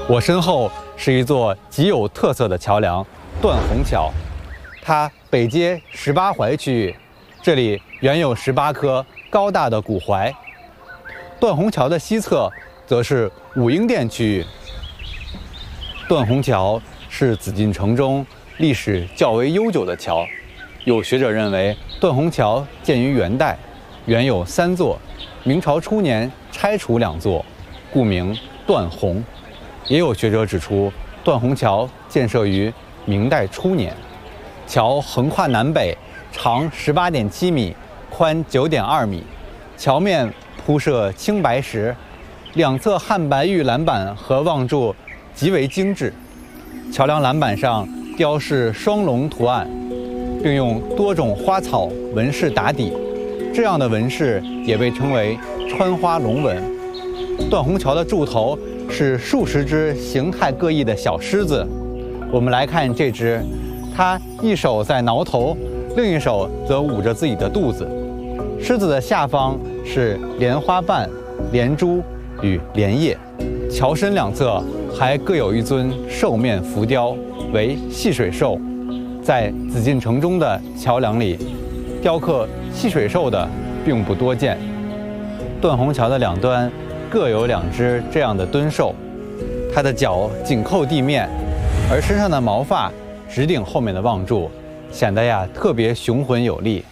我身后是一座极有特色的桥梁——断虹桥。它北接18槐区域，这里原有18棵高大的古槐。断虹桥的西侧则是武英殿区域。断虹桥是紫禁城中历史较为悠久的桥，有学者认为断虹桥建于元代，原有3座，明朝初年拆除2座，故名断虹。也有学者指出，断虹桥建设于明代初年，桥横跨南北，长18.7米，宽9.2米，桥面铺设青白石，两侧汉白玉栏板和望柱极为精致，桥梁栏板上雕饰双龙图案，并用多种花草纹饰打底，这样的纹饰也被称为穿花龙纹。断虹桥的柱头是数十只形态各异的小狮子，我们来看这只，它一手在挠头，另一手则捂着自己的肚子。狮子的下方是莲花瓣、莲珠与莲叶，桥身两侧还各有一尊兽面浮雕，为戏水兽。在紫禁城中的桥梁里，雕刻戏水兽的并不多见。断虹桥的两端各有2只这样的蹲兽，它的脚紧扣地面，而身上的毛发直顶后面的望柱，显得特别雄浑有力。